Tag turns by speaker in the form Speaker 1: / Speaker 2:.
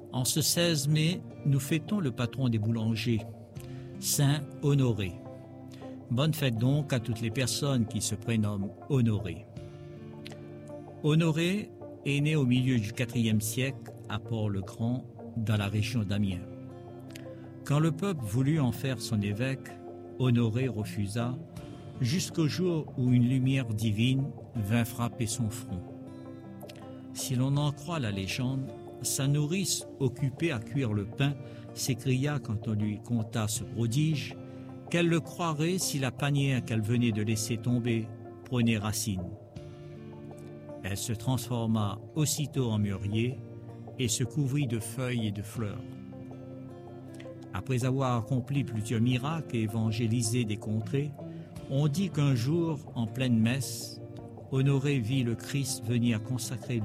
Speaker 1: En ce 16 mai, nous fêtons le patron des boulangers, Saint Honoré. Bonne fête donc à toutes les personnes qui se prénomment Honoré. Honoré est né au milieu du IVe siècle à Port-le-Grand, dans la région d'Amiens. Quand le peuple voulut en faire son évêque, Honoré refusa, jusqu'au jour où une lumière divine vint frapper son front. Si l'on en croit la légende, sa nourrice, occupée à cuire le pain, s'écria quand on lui conta ce prodige, qu'elle le croirait si la panière qu'elle venait de laisser tomber prenait racine. Elle se transforma aussitôt en mûrier et se couvrit de feuilles et de fleurs. Après avoir accompli plusieurs miracles et évangélisé des contrées, on dit qu'un jour, en pleine messe, Honoré vit le Christ venir consacrer